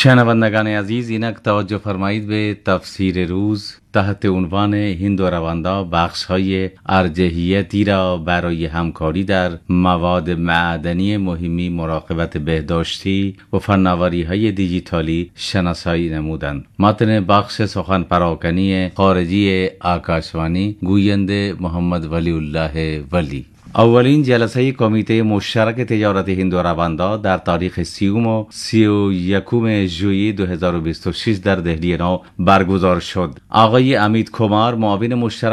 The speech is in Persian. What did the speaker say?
شنوندگان عزیز، اینک توجه فرمایید به تفسیر روز تحت عنوان هند و رواندا بخش های ارجحیتی را برای همکاری در مواد معدنی مهمی، مراقبت بهداشتی و فناوری های دیجیتالی شناسایی نمودند. متن بخش سخن پراکنی خارجی آکاشوانی، گوینده محمد ولی الله ولی. اولین جلسه کمیته مشترک تجارت هند و رواندا در تاریخ 30 و 31 ژوئیه 2026 در دهلی نو برگزار شد. آقای امیت کمار، معاون مشترک